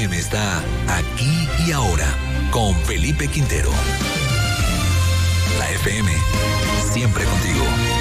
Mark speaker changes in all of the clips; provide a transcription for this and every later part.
Speaker 1: FM está aquí y ahora con Felipe Quintero. La FM, siempre contigo.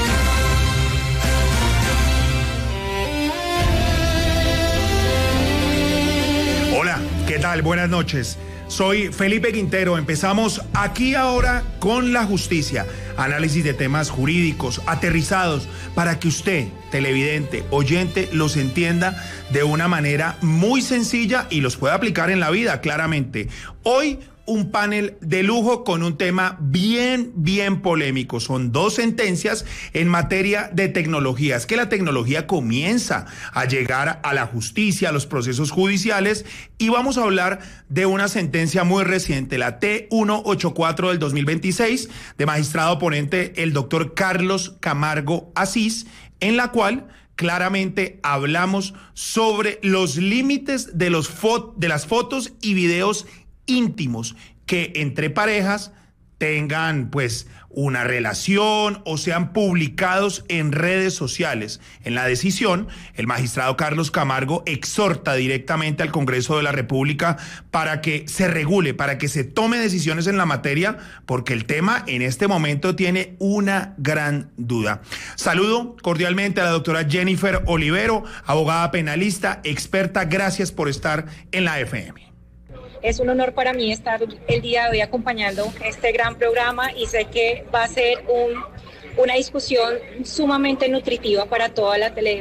Speaker 2: Hola, ¿qué tal? Buenas noches. Soy Felipe Quintero. Empezamos aquí ahora con la justicia. Análisis de temas jurídicos aterrizados para que usted, televidente, oyente, los entienda de una manera muy sencilla y los pueda aplicar en la vida, claramente. Hoy un panel de lujo con un tema bien polémico. Son 2 sentencias en materia de tecnología. Es que la tecnología comienza a llegar a la justicia, a los procesos judiciales, y vamos a hablar de una sentencia muy reciente, la T184 del 2026, de magistrado ponente el doctor Carlos Camargo Asís, en la cual claramente hablamos sobre los límites de las fotos y videos íntimos que entre parejas tengan pues una relación o sean publicados en redes sociales. En la decisión, el magistrado Carlos Camargo exhorta directamente al Congreso de la República para que se regule, para que se tome decisiones en la materia, porque el tema en este momento tiene una gran duda. Saludo cordialmente a la doctora Jennifer Olivero, abogada penalista, experta. Gracias por estar en la FM.
Speaker 3: Es un honor para mí estar el día de hoy acompañando este gran programa y sé que va a ser una discusión sumamente nutritiva para todos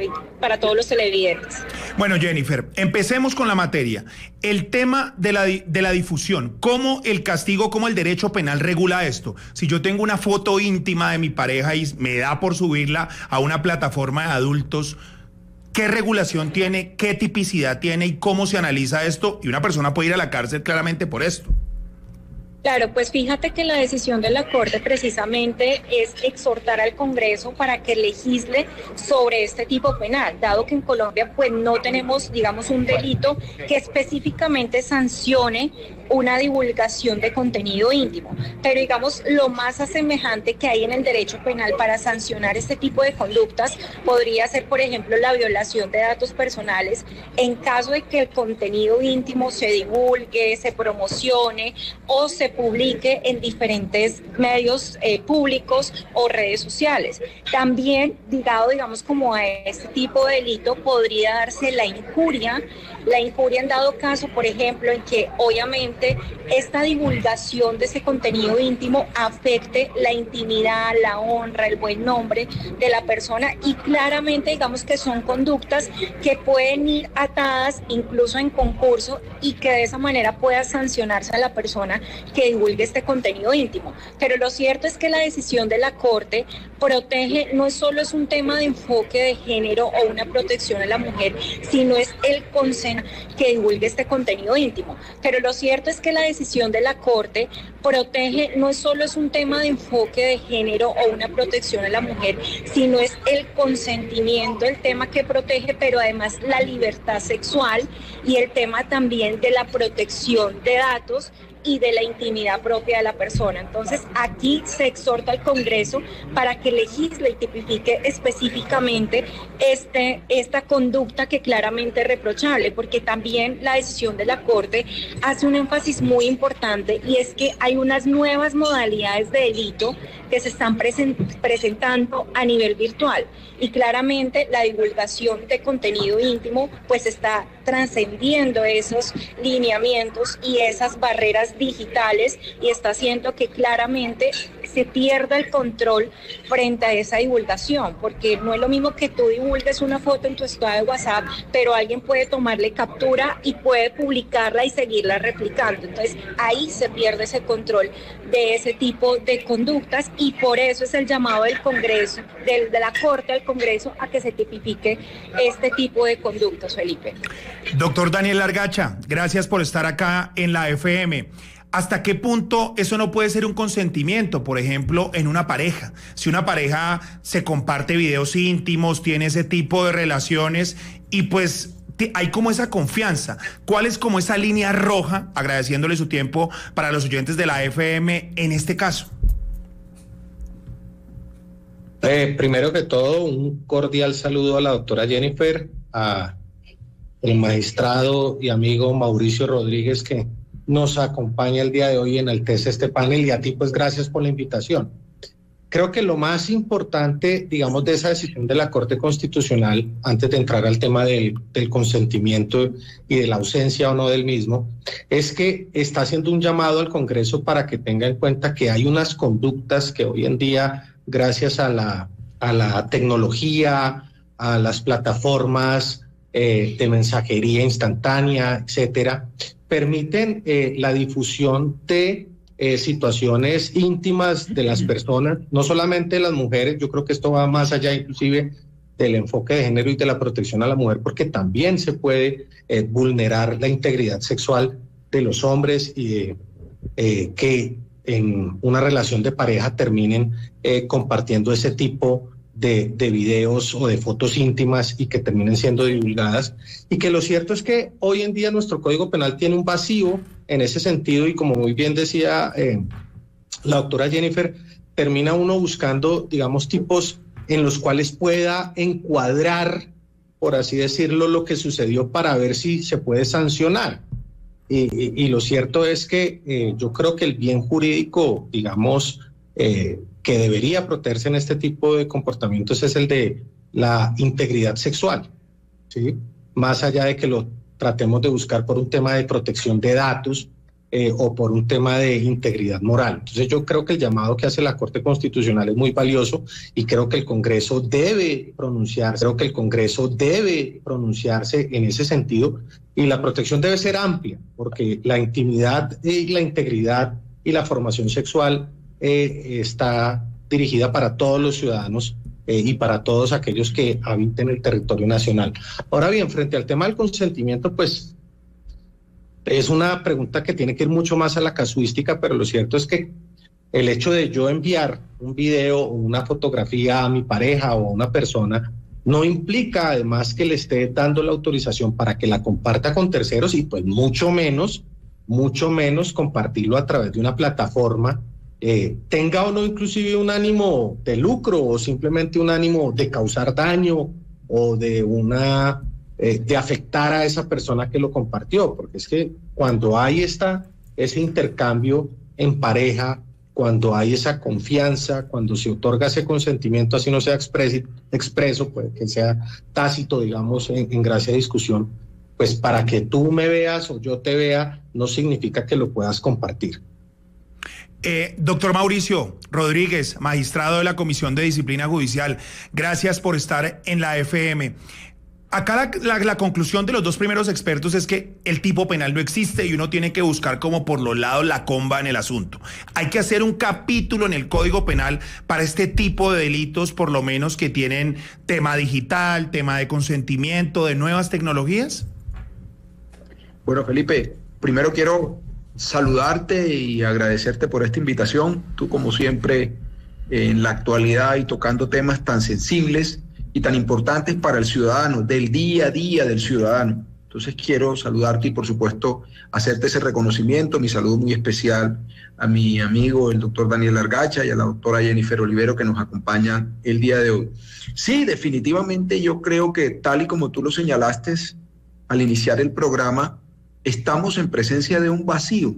Speaker 3: los televidentes.
Speaker 2: Bueno, Jennifer, empecemos con la materia. El tema de la difusión, ¿cómo el castigo, cómo el derecho penal regula esto? Si yo tengo una foto íntima de mi pareja y me da por subirla a una plataforma de adultos, ¿qué regulación tiene, qué tipicidad tiene y cómo se analiza esto? Y una persona puede ir a la cárcel claramente por esto.
Speaker 3: Claro, pues fíjate que la decisión de la Corte precisamente es exhortar al Congreso para que legisle sobre este tipo penal, dado que en Colombia pues no tenemos, digamos, un delito que específicamente sancione una divulgación de contenido íntimo, pero digamos lo más asemejante que hay en el derecho penal para sancionar este tipo de conductas podría ser, por ejemplo, la violación de datos personales en caso de que el contenido íntimo se divulgue, se promocione o se publique en diferentes medios públicos o redes sociales. También ligado, digamos, como a este tipo de delito podría darse la injuria en dado caso, por ejemplo, en que obviamente esta divulgación de ese contenido íntimo afecte la intimidad, la honra, el buen nombre de la persona, y claramente digamos que son conductas que pueden ir atadas incluso en concurso y que de esa manera pueda sancionarse a la persona que divulgue este contenido íntimo. Pero lo cierto es que la decisión de la Corte protege, no solo es un tema de enfoque de género o una protección a la mujer, sino es el consentimiento que divulgue este contenido íntimo. Pero lo cierto es que la decisión de la Corte protege, no solo es un tema de enfoque de género o una protección a la mujer, sino es el consentimiento, el tema que protege, pero además la libertad sexual y el tema también de la protección de datos y de la intimidad propia de la persona. Entonces, aquí se exhorta al Congreso para que legisle y tipifique específicamente esta conducta que claramente es reprochable, porque también la decisión de la Corte hace un énfasis muy importante, y es que hay unas nuevas modalidades de delito que se están presentando a nivel virtual, y claramente la divulgación de contenido íntimo pues está trascendiendo esos lineamientos y esas barreras digitales, y está haciendo que claramente se pierda el control frente a esa divulgación, porque no es lo mismo que tú divulgues una foto en tu estado de WhatsApp, pero alguien puede tomarle captura y puede publicarla y seguirla replicando. Entonces ahí se pierde ese control de ese tipo de conductas, y por eso es el llamado del Congreso, de la Corte al Congreso, a que se tipifique este tipo de conductas, Felipe.
Speaker 2: Doctor Daniel Largacha, gracias por estar acá en la FM. ¿Hasta qué punto eso no puede ser un consentimiento, por ejemplo, en una pareja? Si una pareja se comparte videos íntimos, tiene ese tipo de relaciones y pues hay como esa confianza. ¿Cuál es como esa línea roja, agradeciéndole su tiempo para los oyentes de la FM en este caso?
Speaker 4: Primero que todo, un cordial saludo a la doctora Jennifer, a el magistrado y amigo Mauricio Rodríguez, que nos acompaña el día de hoy y enaltece este panel, y a ti pues gracias por la invitación. Creo que lo más importante, digamos, de esa decisión de la Corte Constitucional, antes de entrar al tema del consentimiento y de la ausencia o no del mismo, es que está haciendo un llamado al Congreso para que tenga en cuenta que hay unas conductas que hoy en día, gracias a la tecnología, a las plataformas de mensajería instantánea, etcétera, permiten la difusión de situaciones íntimas de las personas, no solamente de las mujeres. Yo creo que esto va más allá inclusive del enfoque de género y de la protección a la mujer, porque también se puede vulnerar la integridad sexual de los hombres y que en una relación de pareja terminen compartiendo ese tipo de videos o de fotos íntimas y que terminen siendo divulgadas. Y que lo cierto es que hoy en día nuestro Código Penal tiene un vacío en ese sentido, y como muy bien decía la doctora Jennifer, termina uno buscando, digamos, tipos en los cuales pueda encuadrar, por así decirlo, lo que sucedió para ver si se puede sancionar. Y lo cierto es que yo creo que el bien jurídico, digamos, que debería protegerse en este tipo de comportamientos es el de la integridad sexual, ¿sí? Más allá de que lo tratemos de buscar por un tema de protección de datos o por un tema de integridad moral. Entonces yo creo que el llamado que hace la Corte Constitucional es muy valioso, y creo que el Congreso debe pronunciarse, en ese sentido, y la protección debe ser amplia, porque la intimidad y la integridad y la formación sexual está dirigida para todos los ciudadanos y para todos aquellos que habiten el territorio nacional. Ahora bien, frente al tema del consentimiento, pues es una pregunta que tiene que ir mucho más a la casuística, pero lo cierto es que el hecho de yo enviar un video o una fotografía a mi pareja o a una persona no implica además que le esté dando la autorización para que la comparta con terceros, y pues mucho menos compartirlo a través de una plataforma, tenga o no inclusive un ánimo de lucro o simplemente un ánimo de causar daño o de afectar a esa persona que lo compartió, porque es que cuando hay ese intercambio en pareja, cuando hay esa confianza, cuando se otorga ese consentimiento, así no sea expreso, puede que sea tácito, digamos, en gracia de discusión, pues para que tú me veas o yo te vea no significa que lo puedas compartir.
Speaker 2: Doctor Mauricio Rodríguez, magistrado de la Comisión de Disciplina Judicial, gracias por estar en la FM. Acá la conclusión de los dos primeros expertos es que el tipo penal no existe y uno tiene que buscar como por los lados la comba en el asunto. Hay que hacer un capítulo en el Código Penal para este tipo de delitos, por lo menos que tienen tema digital, tema de consentimiento, de nuevas tecnologías.
Speaker 5: Bueno, Felipe, primero quiero saludarte y agradecerte por esta invitación. Tú, como siempre, en la actualidad y tocando temas tan sensibles y tan importantes para el ciudadano, del día a día del ciudadano. Entonces quiero saludarte y, por supuesto, hacerte ese reconocimiento. Mi saludo muy especial a mi amigo, el doctor Daniel Argacha, y a la doctora Jennifer Olivero, que nos acompañan el día de hoy. Sí, definitivamente yo creo que, tal y como tú lo señalaste al iniciar el programa, estamos en presencia de un vacío.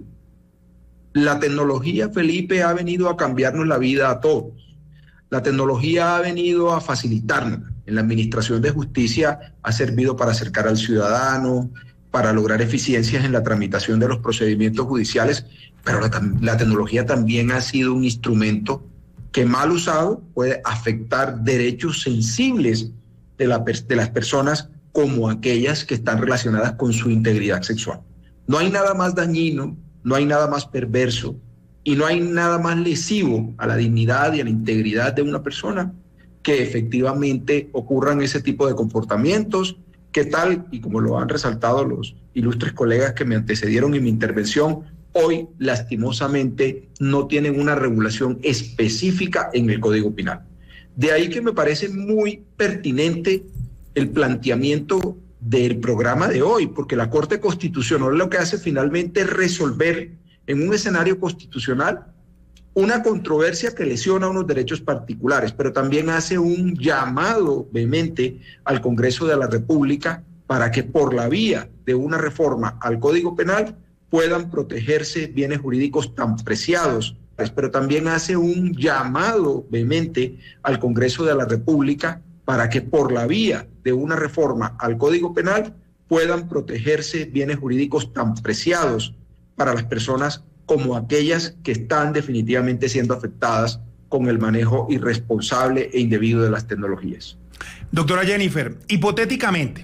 Speaker 5: La tecnología, Felipe, ha venido a cambiarnos la vida a todos. La tecnología ha venido a facilitarnos. En la administración de justicia ha servido para acercar al ciudadano, para lograr eficiencias en la tramitación de los procedimientos judiciales, pero la tecnología también ha sido un instrumento que, mal usado, puede afectar derechos sensibles de las personas, como aquellas que están relacionadas con su integridad sexual. No hay nada más dañino, no hay nada más perverso y no hay nada más lesivo a la dignidad y a la integridad de una persona que efectivamente ocurran ese tipo de comportamientos que, tal y como lo han resaltado los ilustres colegas que me antecedieron en mi intervención, hoy lastimosamente no tienen una regulación específica en el Código Penal. De ahí que me parece muy pertinente el planteamiento del programa de hoy, porque la Corte Constitucional lo que hace finalmente es resolver en un escenario constitucional una controversia que lesiona unos derechos particulares, pero también hace un llamado vehemente al Congreso de la República para que por la vía de una reforma al Código Penal puedan protegerse bienes jurídicos tan preciados, pero también hace un llamado vehemente al Congreso de la República para que por la vía de una reforma al Código Penal puedan protegerse bienes jurídicos tan preciados para las personas como aquellas que están definitivamente siendo afectadas con el manejo irresponsable e indebido de las tecnologías.
Speaker 2: Doctora Jennifer, hipotéticamente,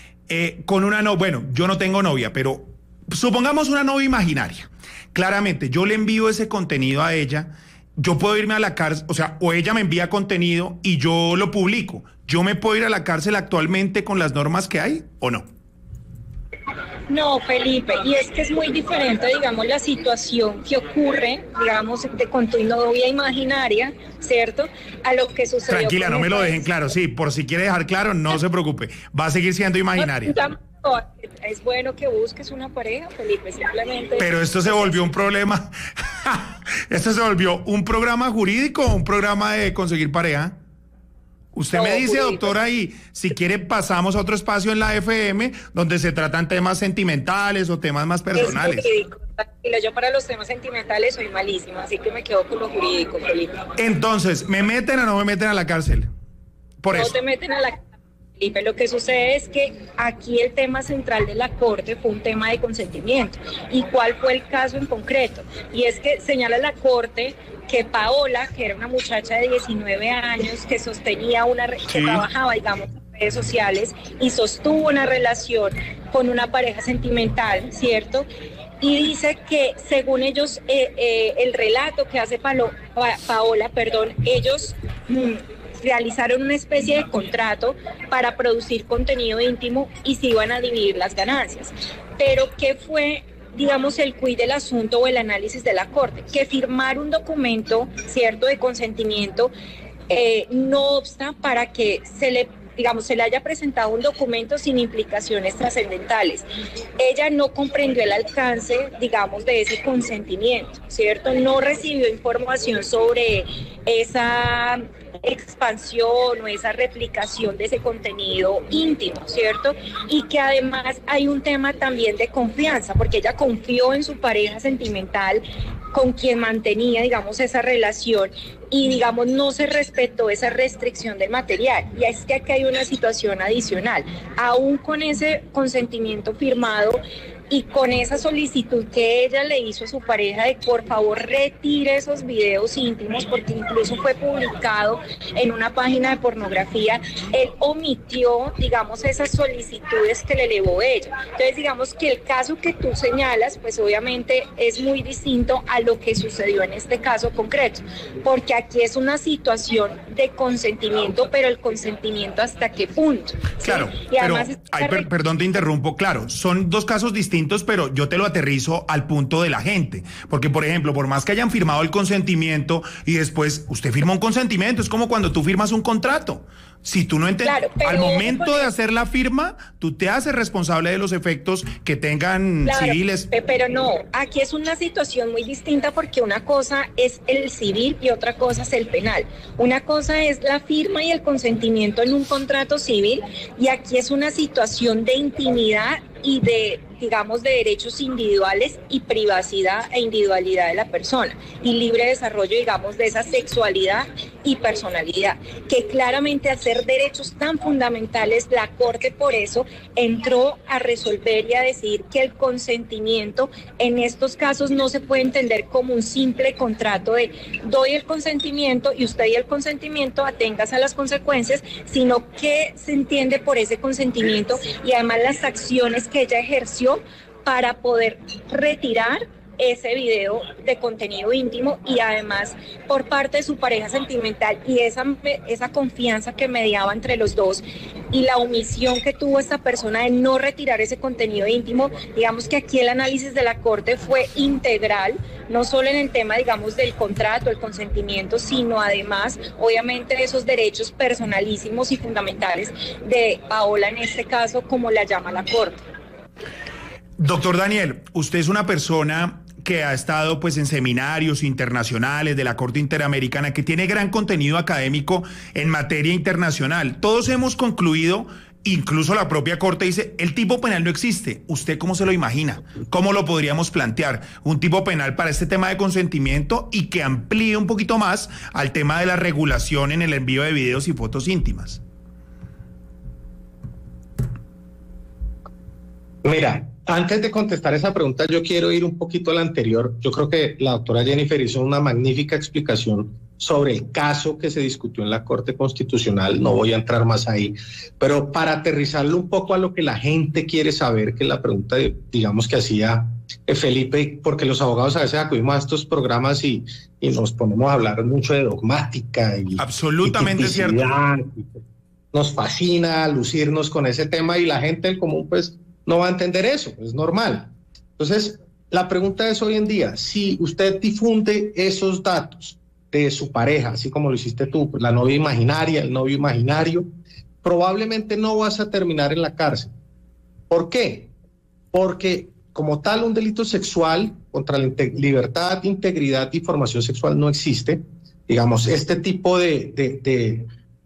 Speaker 2: bueno, yo no tengo novia, pero supongamos una novia imaginaria. Claramente, yo le envío ese contenido a ella, yo puedo irme a la cárcel, o ella me envía contenido y yo lo publico. ¿Yo me puedo ir a la cárcel actualmente con las normas que hay o no?
Speaker 3: No, Felipe, y es que es muy diferente, digamos, la situación que ocurre, digamos, con tu novia imaginaria, ¿cierto? A lo que sucedió.
Speaker 2: Tranquila, no me lo dejen claro, sí, por si quiere dejar claro, no se preocupe, va a seguir siendo imaginaria.
Speaker 3: Es bueno que busques una pareja, Felipe, simplemente...
Speaker 2: Pero esto se volvió un problema, esto se volvió un programa jurídico o un programa de conseguir pareja. Usted me dice, doctora, y si quiere pasamos a otro espacio en la FM donde se tratan temas sentimentales o temas más personales.
Speaker 3: Es jurídico, tranquilo, yo para los temas sentimentales soy malísima, así que me quedo con lo jurídico, Felipe.
Speaker 2: Entonces, ¿me meten o no me meten a la cárcel? Por eso.
Speaker 3: No te meten a la cárcel, Felipe. Lo que sucede es que aquí el tema central de la Corte fue un tema de consentimiento. ¿Y cuál fue el caso en concreto? Y es que señala la Corte que Paola, que era una muchacha de 19 años, que sostenía que trabajaba, digamos, en redes sociales y sostuvo una relación con una pareja sentimental, ¿cierto? Y dice que según ellos, el relato que hace Paola, ellos realizaron una especie de contrato para producir contenido íntimo y se iban a dividir las ganancias. Pero ¿qué fue, digamos, el quid del asunto o el análisis de la Corte? Que firmar un documento, cierto, de consentimiento no obsta para que se le haya presentado un documento sin implicaciones trascendentales. Ella no comprendió el alcance, digamos, de ese consentimiento, ¿cierto? No recibió información sobre esa expansión o esa replicación de ese contenido íntimo, ¿cierto? Y que además hay un tema también de confianza, porque ella confió en su pareja sentimental con quien mantenía, digamos, esa relación y, digamos, no se respetó esa restricción del material. Y es que aquí hay una situación adicional. Aún con ese consentimiento firmado y con esa solicitud que ella le hizo a su pareja de por favor retire esos videos íntimos, porque incluso fue publicado en una página de pornografía, él omitió, digamos, esas solicitudes que le elevó ella. Entonces, digamos que el caso que tú señalas, pues obviamente es muy distinto a lo que sucedió en este caso concreto, porque aquí es una situación de consentimiento, pero el consentimiento hasta qué punto.
Speaker 2: Claro,
Speaker 3: ¿sí? Y además
Speaker 2: perdón te interrumpo, claro, son dos casos distintos, pero yo te lo aterrizo al punto de la gente, porque por ejemplo, por más que hayan firmado el consentimiento y después usted firma un consentimiento, es como cuando tú firmas un contrato. Si tú no entiendes, claro, al momento de hacer la firma, tú te haces responsable de los efectos que tengan civiles.
Speaker 3: Pero no, aquí es una situación muy distinta porque una cosa es el civil y otra cosa es el penal. Una cosa es la firma y el consentimiento en un contrato civil y aquí es una situación de intimidad y de, digamos, de derechos individuales y privacidad e individualidad de la persona y libre desarrollo, digamos, de esa sexualidad y personalidad, que claramente al ser derechos tan fundamentales, la Corte por eso entró a resolver y a decir que el consentimiento en estos casos no se puede entender como un simple contrato de doy el consentimiento y usted y el consentimiento aténgase a las consecuencias, sino que se entiende por ese consentimiento y además las acciones que ella ejerció para poder retirar ese video de contenido íntimo y además por parte de su pareja sentimental y esa confianza que mediaba entre los dos y la omisión que tuvo esta persona de no retirar ese contenido íntimo, digamos que aquí el análisis de la Corte fue integral, no solo en el tema, digamos, del contrato, el consentimiento, sino además, obviamente, de esos derechos personalísimos y fundamentales de Paola en este caso, como la llama la Corte.
Speaker 2: Doctor Daniel, usted es una persona que ha estado pues en seminarios internacionales de la Corte Interamericana, que tiene gran contenido académico en materia internacional. Todos hemos concluido Incluso la propia Corte dice, el tipo penal no existe. ¿Usted cómo se lo imagina? ¿Cómo lo podríamos plantear? Un tipo penal para este tema de consentimiento y que amplíe un poquito más al tema de la regulación en el envío de videos y fotos íntimas.
Speaker 4: Mira, antes de contestar esa pregunta, yo quiero ir un poquito a la anterior. Yo creo que la doctora Jennifer hizo una magnífica explicación sobre el caso que se discutió en la Corte Constitucional. No voy a entrar más ahí, pero para aterrizarlo un poco a lo que la gente quiere saber, que es la pregunta, digamos, que hacía Felipe, porque los abogados a veces acudimos a estos programas y nos ponemos a hablar mucho de dogmática.
Speaker 2: Absolutamente cierto.
Speaker 4: Nos fascina lucirnos con ese tema y la gente del común, pues, no va a entender eso, es normal. Entonces, la pregunta es hoy en día, si usted difunde esos datos de su pareja, así como lo hiciste tú, la novia imaginaria, el novio imaginario, probablemente no vas a terminar en la cárcel. ¿Por qué? Porque como tal un delito sexual contra la libertad, integridad y formación sexual no existe. Digamos, este tipo de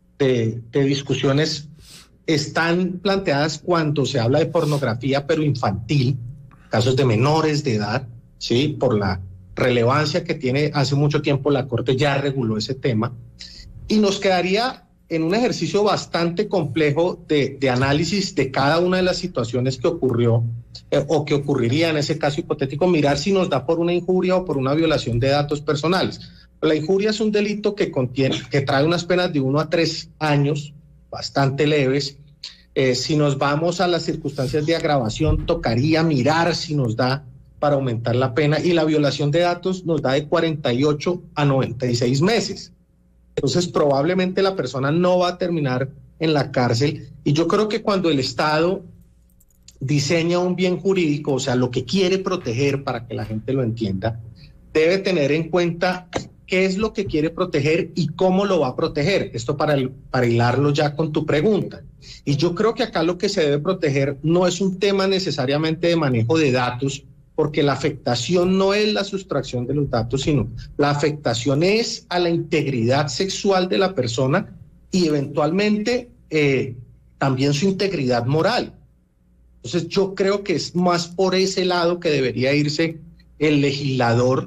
Speaker 4: discusiones están planteadas cuando se habla de pornografía, pero infantil, casos de menores de edad, ¿sí? Por la relevancia que tiene. Hace mucho tiempo la Corte ya reguló ese tema y nos quedaría en un ejercicio bastante complejo de análisis de cada una de las situaciones que ocurrió o que ocurriría en ese caso hipotético, mirar si nos da por una injuria o por una violación de datos personales. La injuria es un delito que trae unas penas de 1 a 3 años, bastante leves. Si nos vamos a las circunstancias de agravación, tocaría mirar si nos da para aumentar la pena, y la violación de datos nos da de 48 a 96 meses. Entonces probablemente la persona no va a terminar en la cárcel, y yo creo que cuando el Estado diseña un bien jurídico, o sea, lo que quiere proteger, para que la gente lo entienda, debe tener en cuenta qué es lo que quiere proteger y cómo lo va a proteger. Esto para hilarlo ya con tu pregunta. Y yo creo que acá lo que se debe proteger no es un tema necesariamente de manejo de datos, porque la afectación no es la sustracción de los datos, sino la afectación es a la integridad sexual de la persona y eventualmente también su integridad moral. Entonces yo creo que es más por ese lado que debería irse el legislador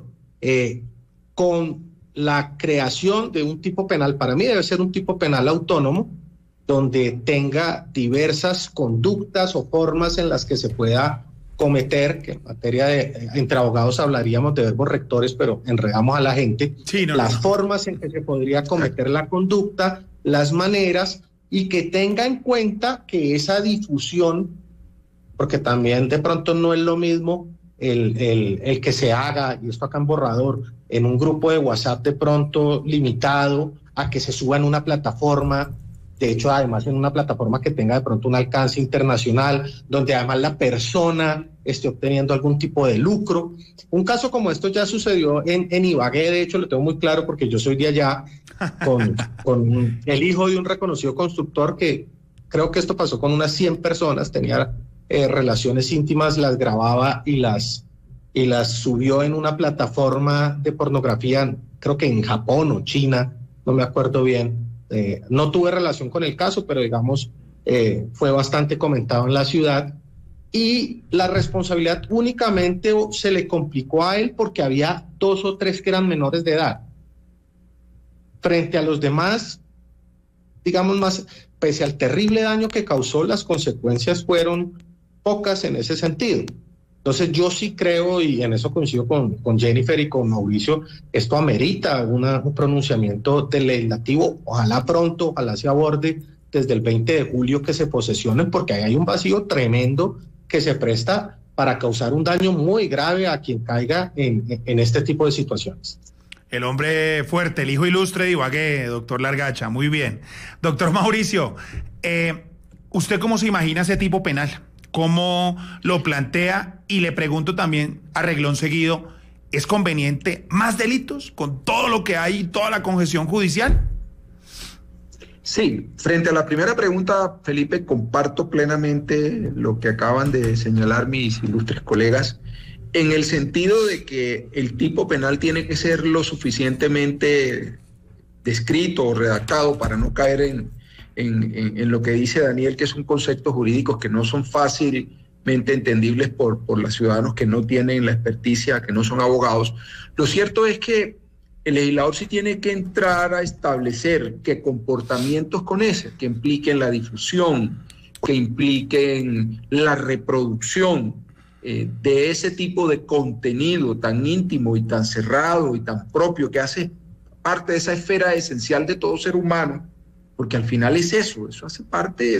Speaker 4: con la creación de un tipo penal. Para mí debe ser un tipo penal autónomo, donde tenga diversas conductas o formas en las que se pueda cometer, que en materia de entre abogados hablaríamos de verbos rectores, pero enredamos a la gente, formas en que se podría cometer la conducta, las maneras, y que tenga en cuenta que esa difusión, porque también de pronto no es lo mismo el que se haga, y esto acá en borrador, en un grupo de WhatsApp de pronto limitado, a que se suba en una plataforma. De hecho, además, en una plataforma que tenga de pronto un alcance internacional, donde además la persona esté obteniendo algún tipo de lucro. Un caso como esto ya sucedió en Ibagué, de hecho lo tengo muy claro porque yo soy de allá, con el hijo de un reconocido constructor, que creo que esto pasó con unas 100 personas, tenía relaciones íntimas, las grababa y las subió en una plataforma de pornografía, creo que en Japón o China, no me acuerdo bien. No tuve relación con el caso, pero digamos, fue bastante comentado en la ciudad, y la responsabilidad únicamente se le complicó a él porque había 2 o 3 que eran menores de edad. Frente a los demás, digamos, más, pese al terrible daño que causó, las consecuencias fueron pocas en ese sentido. Entonces yo sí creo, y en eso coincido con Jennifer y con Mauricio, esto amerita un pronunciamiento del legislativo, ojalá pronto, ojalá se aborde desde el 20 de julio que se posesionen, porque ahí hay un vacío tremendo que se presta para causar un daño muy grave a quien caiga en este tipo de situaciones.
Speaker 2: El hombre fuerte, el hijo ilustre de Ibagué, doctor Largacha, muy bien. Doctor Mauricio, ¿usted cómo se imagina ese tipo penal? ¿Cómo lo plantea? Y le pregunto también, a reglón seguido, ¿es conveniente más delitos con todo lo que hay, toda la congestión judicial?
Speaker 5: Sí, frente a la primera pregunta, Felipe, comparto plenamente lo que acaban de señalar mis ilustres colegas, en el sentido de que el tipo penal tiene que ser lo suficientemente descrito o redactado para no caer en lo que dice Daniel, que son conceptos jurídicos que no son fácilmente entendibles por los ciudadanos que no tienen la experticia, que no son abogados. Lo cierto es que el legislador sí tiene que entrar a establecer que comportamientos con ese, que impliquen la difusión, que impliquen la reproducción de ese tipo de contenido tan íntimo y tan cerrado y tan propio, que hace parte de esa esfera esencial de todo ser humano, porque al final es eso hace parte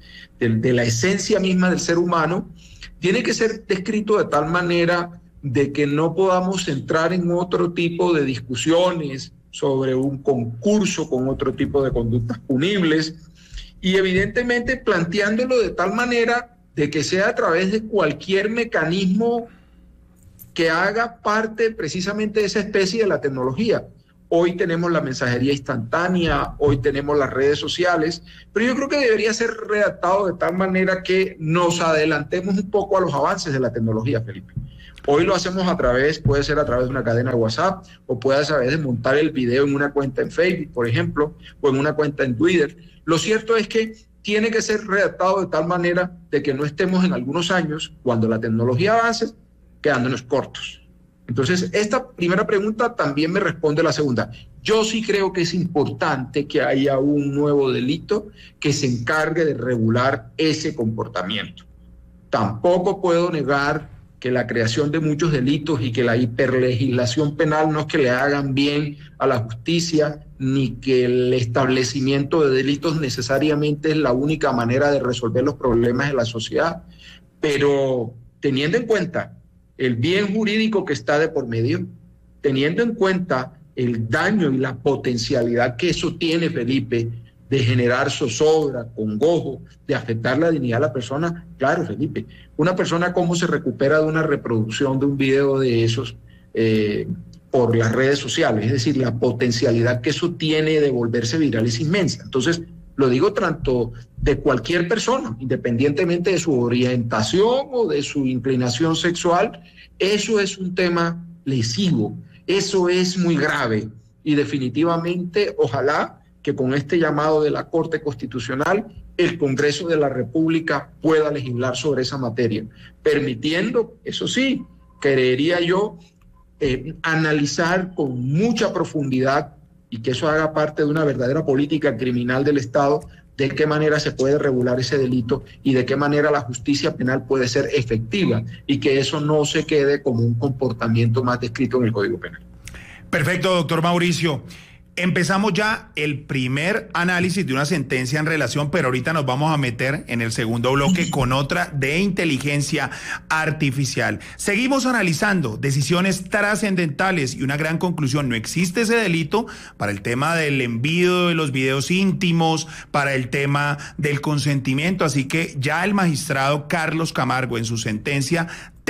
Speaker 5: de la esencia misma del ser humano, tiene que ser descrito de tal manera de que no podamos entrar en otro tipo de discusiones sobre un concurso con otro tipo de conductas punibles, y evidentemente planteándolo de tal manera de que sea a través de cualquier mecanismo que haga parte precisamente de esa especie de la tecnología. Hoy tenemos la mensajería instantánea, hoy tenemos las redes sociales, pero yo creo que debería ser redactado de tal manera que nos adelantemos un poco a los avances de la tecnología, Felipe. Hoy lo hacemos puede ser a través de una cadena de WhatsApp, o puede ser a través de montar el video en una cuenta en Facebook, por ejemplo, o en una cuenta en Twitter. Lo cierto es que tiene que ser redactado de tal manera de que no estemos en algunos años, cuando la tecnología avance, quedándonos cortos. Entonces, esta primera pregunta también me responde la segunda. Yo sí creo que es importante que haya un nuevo delito que se encargue de regular ese comportamiento. Tampoco puedo negar que la creación de muchos delitos y que la hiperlegislación penal no es que le hagan bien a la justicia, ni que el establecimiento de delitos necesariamente es la única manera de resolver los problemas de la sociedad. Pero teniendo en cuenta el bien jurídico que está de por medio, teniendo en cuenta el daño y la potencialidad que eso tiene, Felipe, de generar zozobra, congojo, de afectar la dignidad de la persona. Claro, Felipe, una persona cómo se recupera de una reproducción de un video de esos por las redes sociales, es decir, la potencialidad que eso tiene de volverse viral es inmensa. Entonces, lo digo tanto de cualquier persona, independientemente de su orientación o de su inclinación sexual, eso es un tema lesivo, eso es muy grave, y definitivamente ojalá que con este llamado de la Corte Constitucional el Congreso de la República pueda legislar sobre esa materia, permitiendo, eso sí, creería yo, analizar con mucha profundidad, y que eso haga parte de una verdadera política criminal del Estado, de qué manera se puede regular ese delito y de qué manera la justicia penal puede ser efectiva, y que eso no se quede como un comportamiento más descrito en el Código Penal.
Speaker 2: Perfecto, doctor Mauricio. Empezamos ya el primer análisis de una sentencia en relación, pero ahorita nos vamos a meter en el segundo bloque con otra de inteligencia artificial. Seguimos analizando decisiones trascendentales y una gran conclusión: no existe ese delito para el tema del envío de los videos íntimos, para el tema del consentimiento. Así que ya el magistrado Carlos Camargo, en su sentencia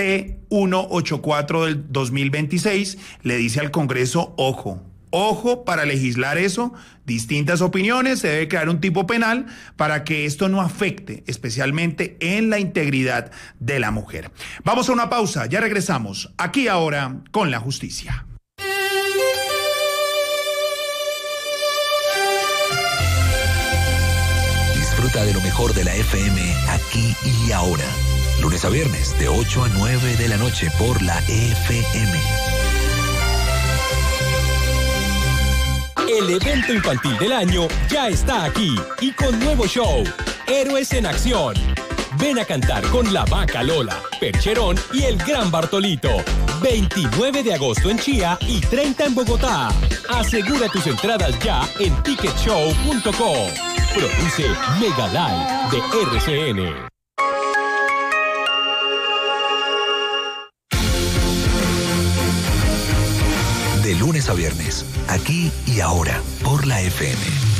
Speaker 2: T184 del 2026, le dice al Congreso: Ojo, para legislar eso, distintas opiniones, se debe crear un tipo penal para que esto no afecte especialmente en la integridad de la mujer. Vamos a una pausa, ya regresamos, aquí ahora con la justicia.
Speaker 1: Disfruta de lo mejor de la FM aquí y ahora. Lunes a viernes de 8 a 9 de la noche por la FM.
Speaker 6: El evento infantil del año ya está aquí y con nuevo show, Héroes en Acción. Ven a cantar con la Vaca Lola, Percherón y el Gran Bartolito. 29 de agosto en Chía y 30 en Bogotá. Asegura tus entradas ya en ticketshow.co. Produce Mega Live de RCN.
Speaker 1: De lunes a viernes, aquí y ahora, por la FM.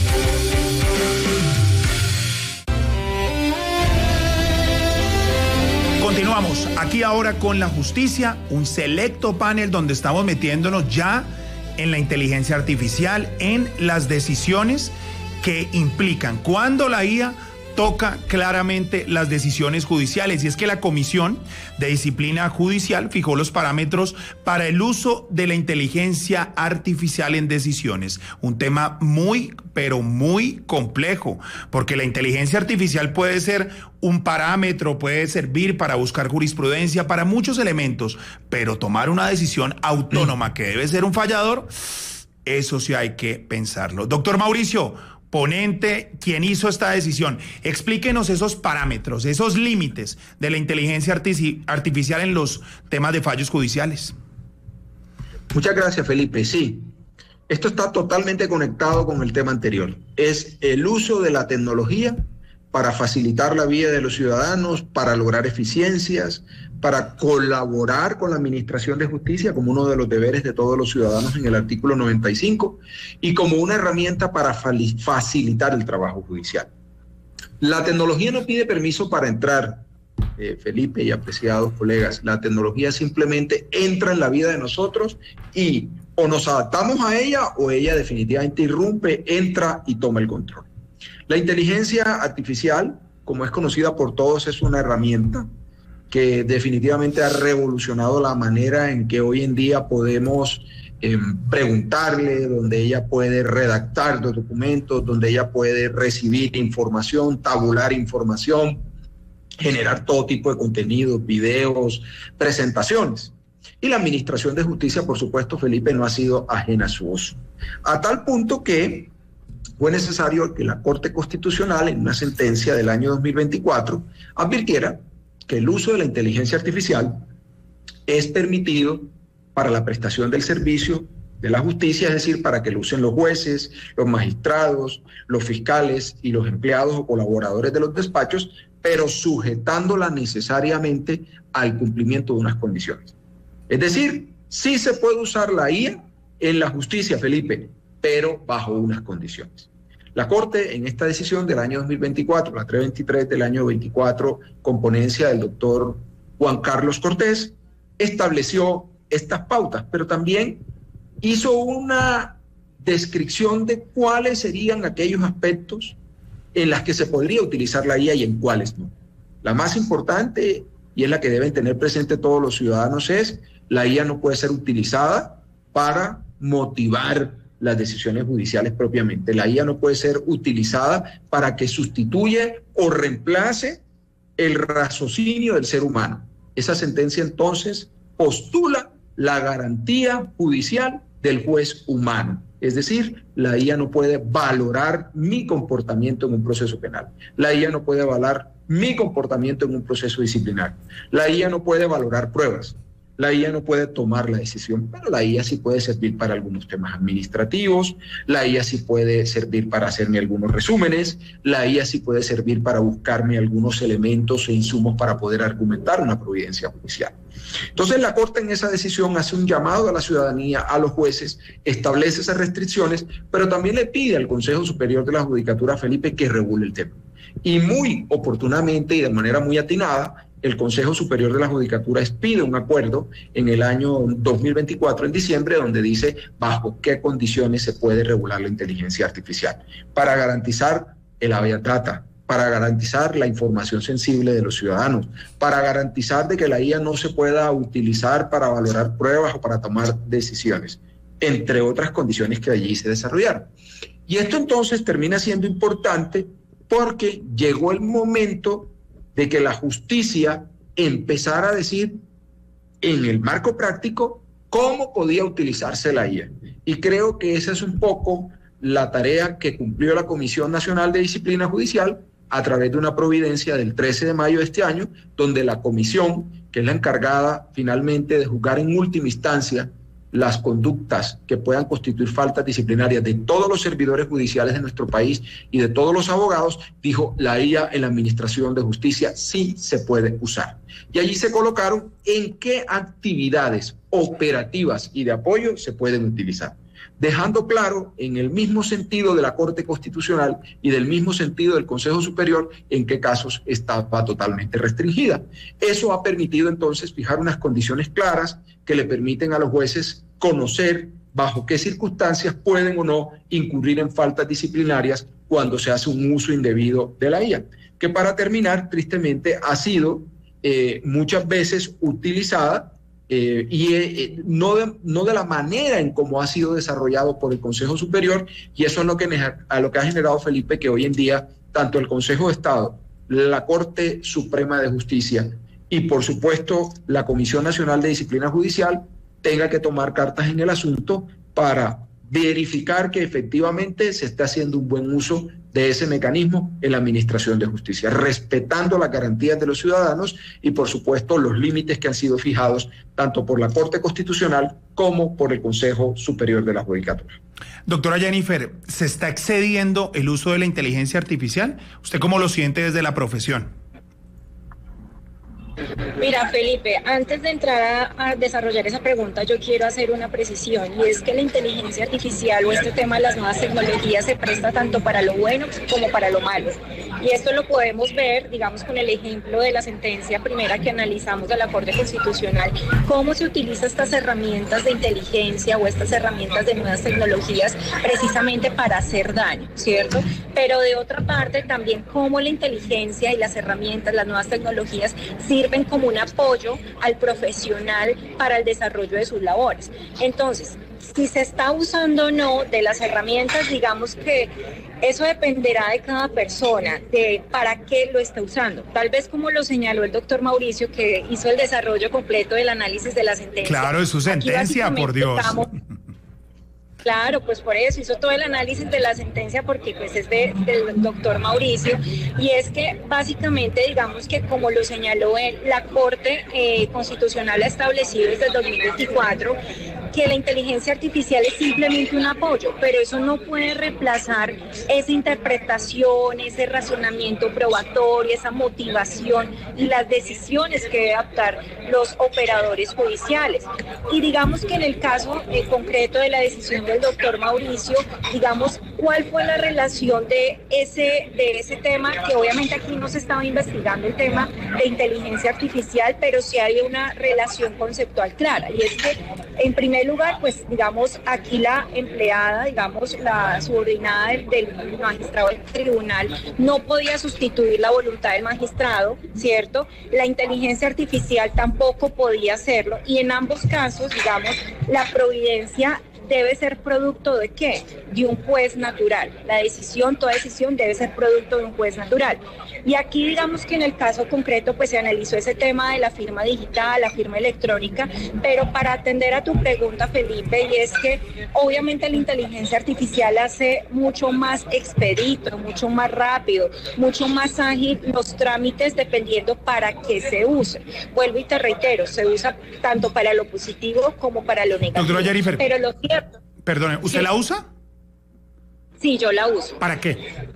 Speaker 2: Continuamos aquí ahora con la justicia, un selecto panel donde estamos metiéndonos ya en la inteligencia artificial, en las decisiones que implican cuando la IA toca claramente las decisiones judiciales, y es que la Comisión de Disciplina Judicial fijó los parámetros para el uso de la inteligencia artificial en decisiones, un tema muy, pero muy complejo, porque la inteligencia artificial puede ser un parámetro, puede servir para buscar jurisprudencia, para muchos elementos, pero tomar una decisión autónoma que debe ser un fallador, eso sí hay que pensarlo. Doctor Mauricio, ponente, quien hizo esta decisión, explíquenos esos parámetros, esos límites de la inteligencia artificial en los temas de fallos judiciales.
Speaker 5: Muchas gracias, Felipe. Sí, esto está totalmente conectado con el tema anterior. Es el uso de la tecnología para facilitar la vida de los ciudadanos, para lograr eficiencias, para colaborar con la administración de justicia como uno de los deberes de todos los ciudadanos en el artículo 95 y como una herramienta para facilitar el trabajo judicial. La tecnología no pide permiso para entrar, Felipe y apreciados colegas. La tecnología simplemente entra en la vida de nosotros y o nos adaptamos a ella o ella definitivamente irrumpe, entra y toma el control. La inteligencia artificial, como es conocida por todos, es una herramienta que definitivamente ha revolucionado la manera en que hoy en día podemos preguntarle, donde ella puede redactar los documentos, donde ella puede recibir información, tabular información, generar todo tipo de contenidos, videos, presentaciones. Y la Administración de Justicia, por supuesto, Felipe, no ha sido ajena a su uso. A tal punto que fue necesario que la Corte Constitucional, en una sentencia del año 2024, advirtiera que el uso de la inteligencia artificial es permitido para la prestación del servicio de la justicia, es decir, para que lo usen los jueces, los magistrados, los fiscales y los empleados o colaboradores de los despachos, pero sujetándola necesariamente al cumplimiento de unas condiciones. Es decir, sí se puede usar la IA en la justicia, Felipe, pero bajo unas condiciones. La Corte, en esta decisión del año 2024, la 323 del año 24, con ponencia del doctor Juan Carlos Cortés, estableció estas pautas, pero también hizo una descripción de cuáles serían aquellos aspectos en los que se podría utilizar la IA y en cuáles no. La más importante, y es la que deben tener presente todos los ciudadanos, es la IA no puede ser utilizada para motivar las decisiones judiciales propiamente. La IA no puede ser utilizada para que sustituya o reemplace el raciocinio del ser humano. Esa sentencia entonces postula la garantía judicial del juez humano. Es decir, la IA no puede valorar mi comportamiento en un proceso penal. La IA no puede valorar mi comportamiento en un proceso disciplinario. La IA no puede valorar pruebas. La IA no puede tomar la decisión, pero la IA sí puede servir para algunos temas administrativos, la IA sí puede servir para hacerme algunos resúmenes, la IA sí puede servir para buscarme algunos elementos e insumos para poder argumentar una providencia judicial. Entonces la Corte en esa decisión hace un llamado a la ciudadanía, a los jueces, establece esas restricciones, pero también le pide al Consejo Superior de la Judicatura, Felipe, que regule el tema. Y muy oportunamente y de manera muy atinada, el Consejo Superior de la Judicatura expide un acuerdo en el año 2024, en diciembre, donde dice bajo qué condiciones se puede regular la inteligencia artificial para garantizar el habeas data, para garantizar la información sensible de los ciudadanos, para garantizar de que la IA no se pueda utilizar para valorar pruebas o para tomar decisiones, entre otras condiciones que allí se desarrollaron. Y esto entonces termina siendo importante porque llegó el momento de que la justicia empezara a decir en el marco práctico cómo podía utilizarse la IA. Y creo que esa es un poco la tarea que cumplió la Comisión Nacional de Disciplina Judicial a través de una providencia del 13 de mayo de este año, donde la comisión, que es la encargada finalmente de juzgar en última instancia las conductas que puedan constituir faltas disciplinarias de todos los servidores judiciales de nuestro país y de todos los abogados, dijo la IA en la Administración de Justicia sí se puede usar. Y allí se colocaron en qué actividades operativas y de apoyo se pueden utilizar, dejando claro en el mismo sentido de la Corte Constitucional y del mismo sentido del Consejo Superior en qué casos estaba totalmente restringida. Eso ha permitido entonces fijar unas condiciones claras que le permiten a los jueces conocer bajo qué circunstancias pueden o no incurrir en faltas disciplinarias cuando se hace un uso indebido de la IA. que para terminar, tristemente, ha sido muchas veces utilizada no de la manera en cómo ha sido desarrollado por el Consejo Superior, y eso es lo que ha generado, Felipe, que hoy en día tanto el Consejo de Estado, la Corte Suprema de Justicia y por supuesto la Comisión Nacional de Disciplina Judicial tenga que tomar cartas en el asunto para verificar que efectivamente se está haciendo un buen uso de ese mecanismo en la administración de justicia, respetando las garantías de los ciudadanos y por supuesto los límites que han sido fijados tanto por la Corte Constitucional como por el Consejo Superior de la Judicatura.
Speaker 2: Doctora Jennifer, ¿se está excediendo el uso de la inteligencia artificial? ¿Usted cómo lo siente desde la profesión?
Speaker 3: Mira, Felipe, antes de entrar a desarrollar esa pregunta, yo quiero hacer una precisión, y es que la inteligencia artificial o este tema de las nuevas tecnologías se presta tanto para lo bueno como para lo malo. Y esto lo podemos ver, digamos, con el ejemplo de la sentencia primera que analizamos de la Corte Constitucional, cómo se utilizan estas herramientas de inteligencia o estas herramientas de nuevas tecnologías precisamente para hacer daño, ¿cierto? Pero de otra parte también cómo la inteligencia y las herramientas, las nuevas tecnologías sirven como un apoyo al profesional para el desarrollo de sus labores. Entonces, si se está usando o no de las herramientas, digamos que eso dependerá de cada persona, de para qué lo está usando. Tal vez como lo señaló el doctor Mauricio, que hizo el desarrollo completo del análisis de la sentencia.
Speaker 2: Claro, es su sentencia, por Dios.
Speaker 3: Claro, pues por eso hizo todo el análisis de la sentencia, porque pues es del doctor Mauricio, y es que básicamente digamos que como lo señaló él, la Corte Constitucional ha establecido desde el 2024 que la inteligencia artificial es simplemente un apoyo, pero eso no puede reemplazar esa interpretación, ese razonamiento probatorio, esa motivación y las decisiones que deben adoptar los operadores judiciales. Y digamos que en el caso concreto de la decisión del doctor Mauricio, digamos, ¿cuál fue la relación de ese tema? Que obviamente aquí no se estaba investigando el tema de inteligencia artificial, pero sí hay una relación conceptual clara, y es que en primer lugar, pues digamos, aquí la empleada, digamos, la subordinada del magistrado del tribunal no podía sustituir la voluntad del magistrado, ¿cierto? La inteligencia artificial tampoco podía hacerlo, y en ambos casos, digamos, la providencia debe ser producto ¿de qué? De un juez natural. Toda decisión debe ser producto de un juez natural. Y aquí digamos que en el caso concreto pues se analizó ese tema de la firma digital, la firma electrónica, pero para atender a tu pregunta, Felipe, y es que obviamente la inteligencia artificial hace mucho más expedito, mucho más rápido, mucho más ágil los trámites dependiendo para qué se use. Vuelvo y te reitero, se usa tanto para lo positivo como para lo negativo.
Speaker 2: Doctora Jennifer,
Speaker 3: pero lo cierto...
Speaker 2: Perdone, ¿usted
Speaker 3: sí.
Speaker 2: la usa?
Speaker 3: Sí, yo la uso.
Speaker 2: ¿Para qué?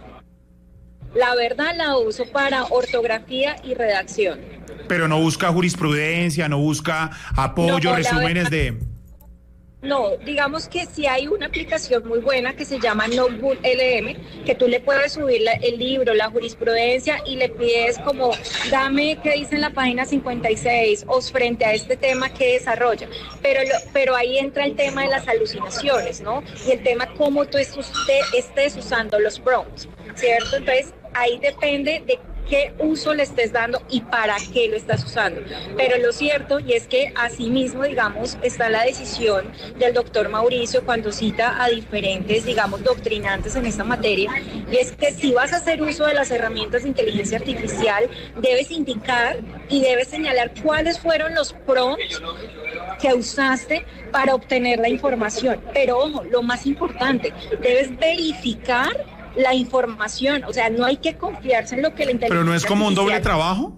Speaker 3: La verdad la uso para ortografía y redacción.
Speaker 2: Pero no busca jurisprudencia, no busca apoyo,
Speaker 3: No,
Speaker 2: resúmenes de...
Speaker 3: No, digamos que sí hay una aplicación muy buena que se llama Notebook LM, que tú le puedes subir el libro, la jurisprudencia, y le pides como, dame qué dice en la página 56 o frente a este tema que desarrolla. Pero ahí entra el tema de las alucinaciones, ¿no? Y el tema cómo tú estés usando los prompts, ¿cierto? Entonces, ahí depende de qué uso le estés dando y para qué lo estás usando. Pero lo cierto, y es que asimismo, digamos, está la decisión del doctor Mauricio cuando cita a diferentes, digamos, doctrinantes en esta materia, y es que si vas a hacer uso de las herramientas de inteligencia artificial, debes indicar y debes señalar cuáles fueron los prompts que usaste para obtener la información. Pero ojo, lo más importante, debes verificar la información, o sea, no hay que confiarse en lo que la inteligencia...
Speaker 2: ¿Pero no es como un doble
Speaker 3: artificial...
Speaker 2: trabajo?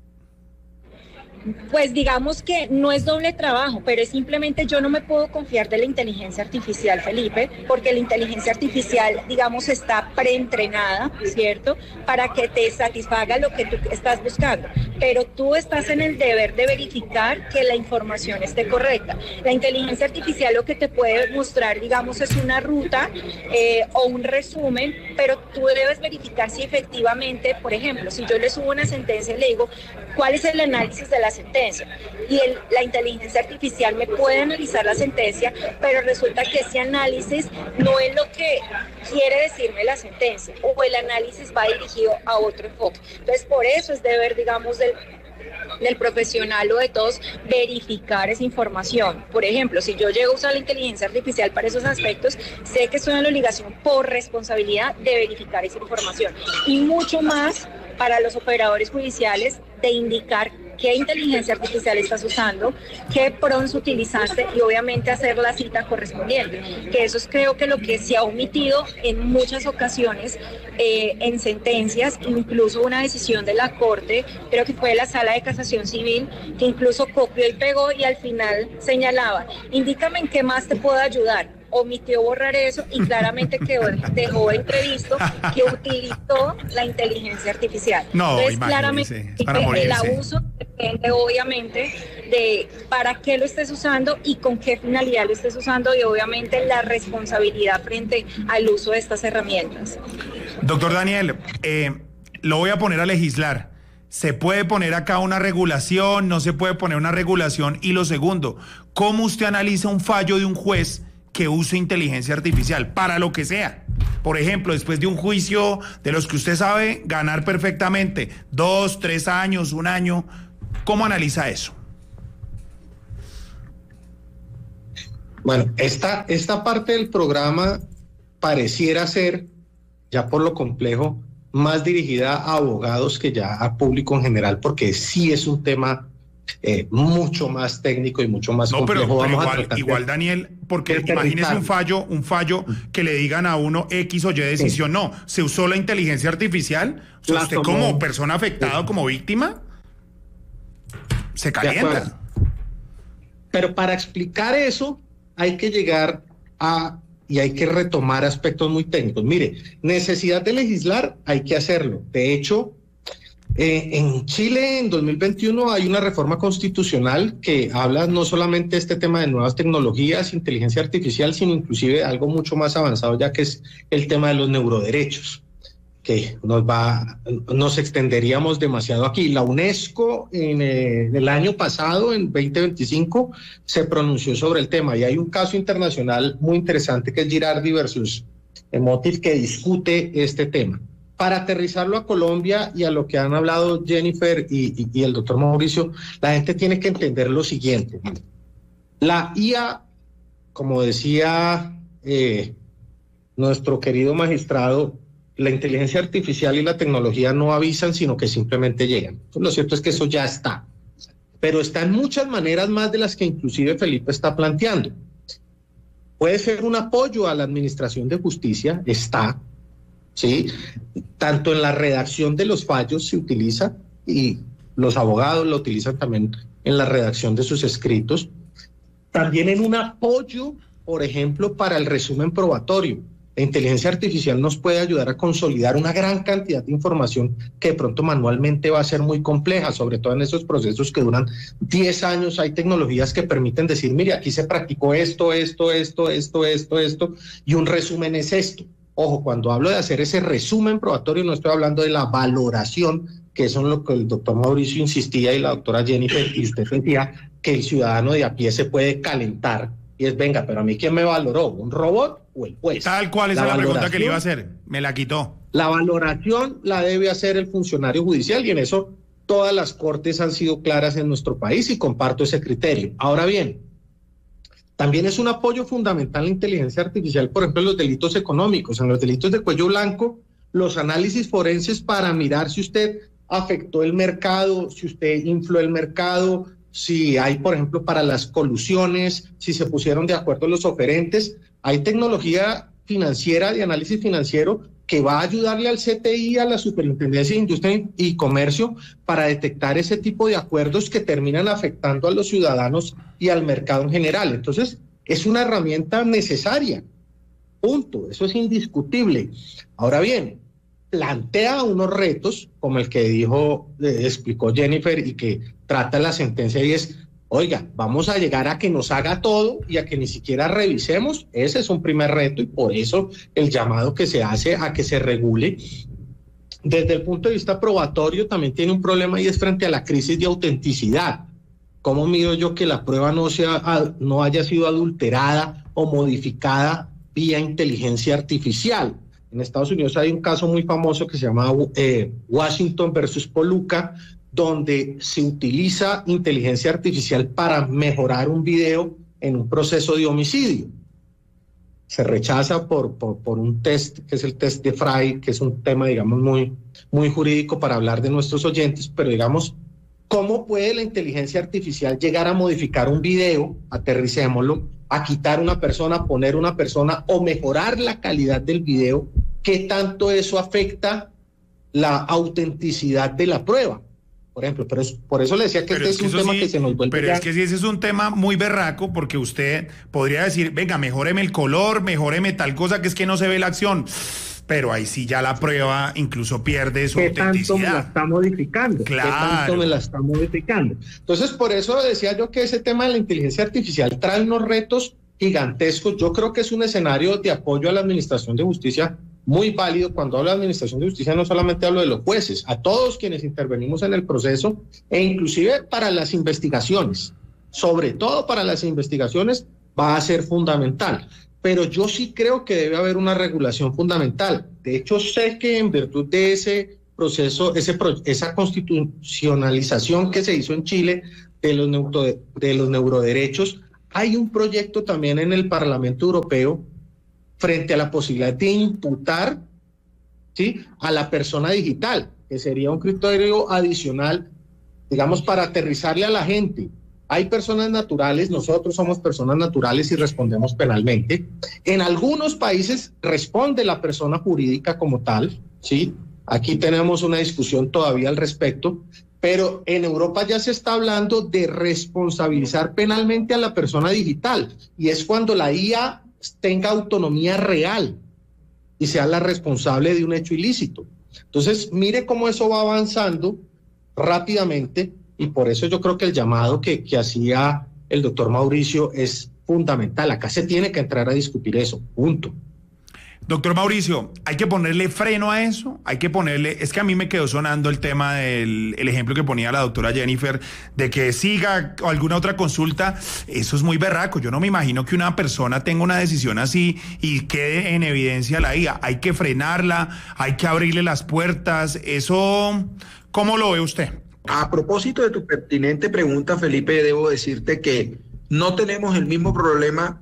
Speaker 3: Pues digamos que no es doble trabajo, pero es simplemente yo no me puedo confiar de la inteligencia artificial, Felipe, porque la inteligencia artificial, digamos, está preentrenada, ¿cierto?, para que te satisfaga lo que tú estás buscando. pero tú estás en el deber de verificar que la información esté correcta. La inteligencia artificial lo que te puede mostrar, digamos, es una ruta o un resumen, pero tú debes verificar si efectivamente, por ejemplo, si yo le subo una sentencia y le digo, ¿cuál es el análisis de la sentencia? Y la inteligencia artificial me puede analizar la sentencia, pero resulta que ese análisis no es lo que quiere decirme la sentencia, o el análisis va dirigido a otro enfoque. Entonces, por eso es deber, digamos, del profesional o de todos verificar esa información. Por ejemplo, si yo llego a usar la inteligencia artificial para esos aspectos, sé que estoy en la obligación por responsabilidad de verificar esa información. Y mucho más para los operadores judiciales de indicar qué inteligencia artificial estás usando, qué prompts utilizaste y obviamente hacer la cita correspondiente. Que eso es, creo que lo que se ha omitido en muchas ocasiones en sentencias, incluso una decisión de la Corte, creo que fue de la Sala de Casación Civil, que incluso copió y pegó y al final señalaba, indícame en qué más te puedo ayudar. Omitió borrar eso y claramente dejó entrevisto que utilizó la inteligencia artificial.
Speaker 2: No,
Speaker 3: entonces, claramente el abuso depende obviamente de para qué lo estés usando y con qué finalidad lo estés usando y obviamente la responsabilidad frente al uso de estas herramientas.
Speaker 2: Doctor Daniel, lo voy a poner a legislar. ¿Se puede poner acá una regulación? ¿No se puede poner una regulación? Y lo segundo, ¿cómo usted analiza un fallo de un juez que use inteligencia artificial para lo que sea? Por ejemplo, después de un juicio de los que usted sabe ganar perfectamente, 2, 3 años, 1 año, ¿cómo analiza eso?
Speaker 4: Bueno, esta parte del programa pareciera ser, ya por lo complejo, más dirigida a abogados que ya a público en general, porque sí es un tema mucho más técnico y mucho más complejo.
Speaker 2: Pero igual, Daniel, porque imagínese un fallo que le digan a uno X o Y decisión, sí. No, se usó la inteligencia artificial, o sea, usted como persona afectada, como víctima, se calienta.
Speaker 4: Pero para explicar eso hay que llegar y hay que retomar aspectos muy técnicos. Mire, necesidad de legislar hay que hacerlo. De hecho, en Chile en 2021 hay una reforma constitucional que habla no solamente de este tema de nuevas tecnologías, inteligencia artificial, sino inclusive de algo mucho más avanzado, ya que es el tema de los neuroderechos, que nos extenderíamos demasiado aquí. La UNESCO en el año pasado, en 2025, se pronunció sobre el tema y hay un caso internacional muy interesante que es Girardi versus Motif que discute este tema. Para aterrizarlo a Colombia y a lo que han hablado Jennifer y el doctor Mauricio, la gente tiene que entender lo siguiente. La IA, como decía nuestro querido magistrado, la inteligencia artificial y la tecnología no avisan, sino que simplemente llegan. Lo cierto es que eso ya está, pero está en muchas maneras más de las que inclusive Felipe está planteando. Puede ser un apoyo a la administración de justicia, está, ¿sí? Tanto en la redacción de los fallos se utiliza y los abogados lo utilizan también en la redacción de sus escritos. También en un apoyo, por ejemplo, para el resumen probatorio. La inteligencia artificial nos puede ayudar a consolidar una gran cantidad de información que de pronto manualmente va a ser muy compleja, sobre todo en esos procesos que duran 10 años. Hay tecnologías que permiten decir, mire, aquí se practicó esto, y un resumen es esto. Ojo, cuando hablo de hacer ese resumen probatorio, no estoy hablando de la valoración, que eso es lo que el doctor Mauricio insistía y la doctora Jennifer, y usted decía que el ciudadano de a pie se puede calentar. Y es, venga, pero a mí, ¿quién me valoró? ¿Un robot o el juez?
Speaker 2: Tal cual, esa es la pregunta que le iba a hacer. Me la quitó.
Speaker 4: La valoración la debe hacer el funcionario judicial y en eso todas las cortes han sido claras en nuestro país y comparto ese criterio. Ahora bien, también es un apoyo fundamental la inteligencia artificial, por ejemplo, en los delitos económicos. En los delitos de cuello blanco, los análisis forenses para mirar si usted afectó el mercado, si usted infló el mercado, si hay, por ejemplo, para las colusiones, si se pusieron de acuerdo los oferentes. Hay tecnología financiera, de análisis financiero, que va a ayudarle al CTI, a la Superintendencia de Industria y Comercio, para detectar ese tipo de acuerdos que terminan afectando a los ciudadanos y al mercado en general. Entonces, es una herramienta necesaria. Punto. Eso es indiscutible. Ahora bien, plantea unos retos, como el que explicó Jennifer y que trata la sentencia, y es, oiga, vamos a llegar a que nos haga todo y a que ni siquiera revisemos. Ese es un primer reto, y por eso el llamado que se hace a que se regule. Desde el punto de vista probatorio también tiene un problema, y es frente a la crisis de autenticidad. ¿Cómo mido yo que la prueba no haya sido adulterada o modificada vía inteligencia artificial? En Estados Unidos hay un caso muy famoso que se llama Washington versus Poluca, donde se utiliza inteligencia artificial para mejorar un video en un proceso de homicidio. Se rechaza por un test, que es el test de Frey, que es un tema, digamos, muy jurídico para hablar de nuestros oyentes, pero digamos, ¿cómo puede la inteligencia artificial llegar a modificar un video, aterricémoslo, a quitar una persona, poner una persona o mejorar la calidad del video? ¿Qué tanto eso afecta la autenticidad de la prueba? Por ejemplo, pero por eso le decía que este es un tema que se nos vuelve.
Speaker 2: Pero es que sí, ese es un tema muy berraco, porque usted podría decir, venga, mejóreme el color, mejóreme tal cosa, que es que no se ve la acción. Pero ahí sí ya la prueba incluso pierde su autenticidad.
Speaker 4: ¿Qué tanto me la está modificando?
Speaker 2: Claro.
Speaker 4: ¿Qué tanto me la está modificando? Entonces, por eso decía yo que ese tema de la inteligencia artificial trae unos retos gigantescos. Yo creo que es un escenario de apoyo a la Administración de Justicia muy válido. Cuando hablo de Administración de Justicia no solamente hablo de los jueces, a todos quienes intervenimos en el proceso, e inclusive para las investigaciones, sobre todo para las investigaciones, va a ser fundamental. Pero yo sí creo que debe haber una regulación fundamental. De hecho, sé que en virtud de ese proceso, esa constitucionalización que se hizo en Chile de los neuroderechos, hay un proyecto también en el Parlamento Europeo frente a la posibilidad de imputar, ¿sí?, a la persona digital, que sería un criterio adicional, digamos, para aterrizarle a la gente. Hay personas naturales, nosotros somos personas naturales y respondemos penalmente. En algunos países responde la persona jurídica como tal, ¿sí? Aquí tenemos una discusión todavía al respecto, pero en Europa ya se está hablando de responsabilizar penalmente a la persona digital, y es cuando la IA tenga autonomía real y sea la responsable de un hecho ilícito. Entonces, mire cómo eso va avanzando rápidamente, y por eso yo creo que el llamado que hacía el doctor Mauricio es fundamental. Acá se tiene que entrar a discutir eso, punto.
Speaker 2: Doctor Mauricio, hay que ponerle freno a eso, es que a mí me quedó sonando el tema del ejemplo que ponía la doctora Jennifer, de que siga alguna otra consulta. Eso es muy berraco. Yo no me imagino que una persona tenga una decisión así y quede en evidencia la IA. Hay que frenarla, hay que abrirle las puertas. Eso, ¿cómo lo ve usted?
Speaker 5: A propósito de tu pertinente pregunta, Felipe, debo decirte que no tenemos el mismo problema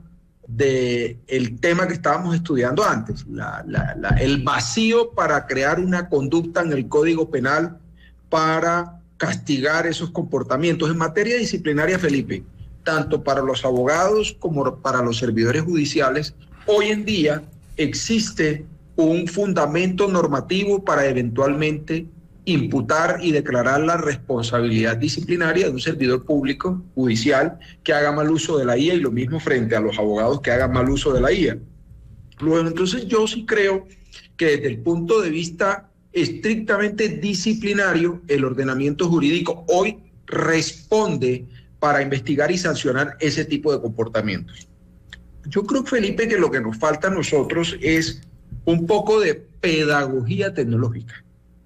Speaker 5: del tema que estábamos estudiando antes, el vacío para crear una conducta en el Código Penal para castigar esos comportamientos. En materia disciplinaria, Felipe, tanto para los abogados como para los servidores judiciales, hoy en día existe un fundamento normativo para eventualmente imputar y declarar la responsabilidad disciplinaria de un servidor público judicial que haga mal uso de la IA, y lo mismo frente a los abogados que hagan mal uso de la IA. Luego, entonces yo sí creo que desde el punto de vista estrictamente disciplinario, el ordenamiento jurídico hoy responde para investigar y sancionar ese tipo de comportamientos. Yo creo, Felipe, que lo que nos falta a nosotros es un poco de pedagogía tecnológica.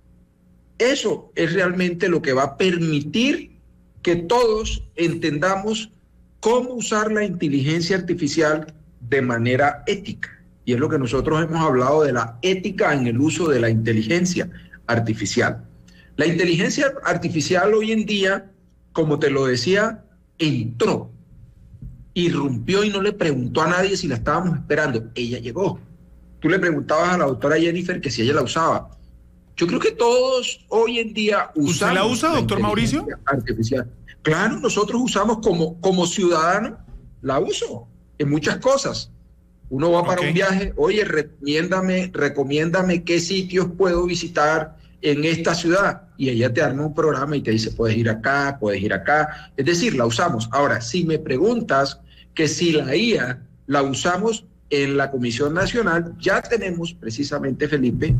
Speaker 5: Eso es realmente lo que va a permitir que todos entendamos cómo usar la inteligencia artificial de manera ética. Y es lo que nosotros hemos hablado de la ética en el uso de la inteligencia artificial. La inteligencia artificial hoy en día, como te lo decía, entró, irrumpió y no le preguntó a nadie si la estábamos esperando. Ella llegó. Tú le preguntabas a la doctora Jennifer que si ella la usaba. Yo creo que todos hoy en día usamos.
Speaker 2: ¿Usted la usa, doctor Mauricio?
Speaker 5: Artificial. Claro, nosotros usamos como ciudadano, la uso en muchas cosas. Uno va para un viaje, oye, recomiéndame qué sitios puedo visitar en esta ciudad, y ella te arma un programa y te dice, puedes ir acá, puedes ir acá. Es decir, la usamos. Ahora, si me preguntas que si la IA la usamos en la Comisión Nacional, ya tenemos precisamente, Felipe,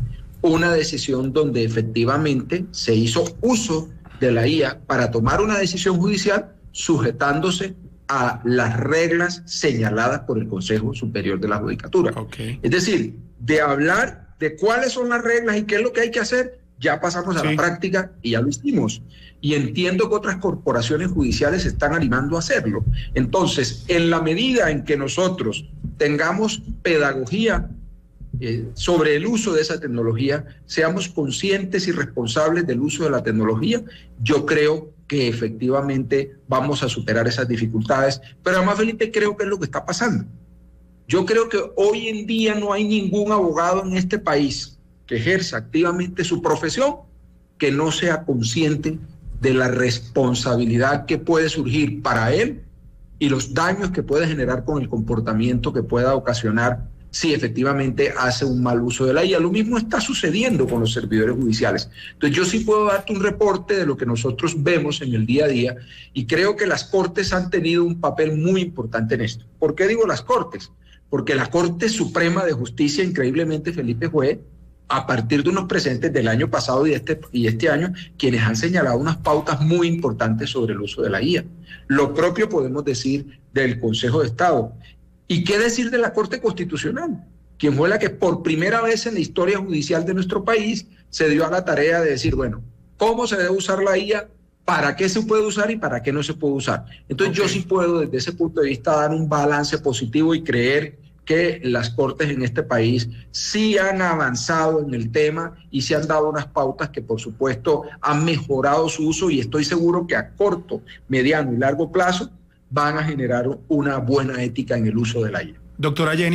Speaker 5: una decisión donde efectivamente se hizo uso de la IA para tomar una decisión judicial sujetándose a las reglas señaladas por el Consejo Superior de la Judicatura.
Speaker 2: Okay.
Speaker 5: Es decir, de hablar de cuáles son las reglas y qué es lo que hay que hacer, ya pasamos a la práctica y ya lo hicimos. Y entiendo que otras corporaciones judiciales se están animando a hacerlo. Entonces, en la medida en que nosotros tengamos pedagogía sobre el uso de esa tecnología, seamos conscientes y responsables del uso de la tecnología, yo creo que efectivamente vamos a superar esas dificultades. Pero además, Felipe, creo que es lo que está pasando. Yo creo que hoy en día no hay ningún abogado en este país que ejerza activamente su profesión que no sea consciente de la responsabilidad que puede surgir para él y los daños que puede generar con el comportamiento que pueda ocasionar si efectivamente hace un mal uso de la IA. Lo mismo está sucediendo con los servidores judiciales. Entonces yo sí puedo darte un reporte de lo que nosotros vemos en el día a día y creo que las Cortes han tenido un papel muy importante en esto. ¿Por qué digo las Cortes? Porque la Corte Suprema de Justicia, increíblemente, Felipe, fue a partir de unos precedentes del año pasado y este año, quienes han señalado unas pautas muy importantes sobre el uso de la IA. Lo propio podemos decir del Consejo de Estado. ¿Y qué decir de la Corte Constitucional? Quien fue la que por primera vez en la historia judicial de nuestro país se dio a la tarea de decir, bueno, ¿cómo se debe usar la IA? ¿Para qué se puede usar y para qué no se puede usar? Entonces yo sí puedo desde ese punto de vista dar un balance positivo y creer que las Cortes en este país sí han avanzado en el tema y se han dado unas pautas que por supuesto han mejorado su uso y estoy seguro que a corto, mediano y largo plazo van a generar una buena ética en el uso de la IA.
Speaker 2: Doctora Jenny.